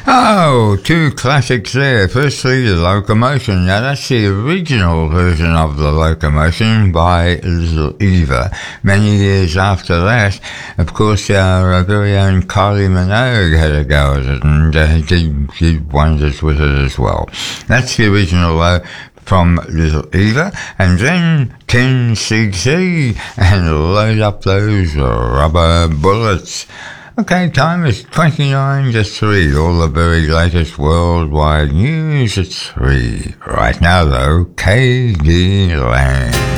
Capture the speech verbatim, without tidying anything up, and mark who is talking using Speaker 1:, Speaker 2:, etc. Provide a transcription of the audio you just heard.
Speaker 1: Oh, two classics there. Firstly, The Locomotion. Now, that's the original version of The Locomotion by Little Eva. Many years after that, of course, our very own Kylie Minogue had a go at it and uh, did, did wonders with it as well. That's the original, though, from Little Eva, and then Ken C C and Load Up Those Rubber Bullets. Okay, time is twenty-nine to three, all the very latest worldwide news at three. Right now, though, K D Lang.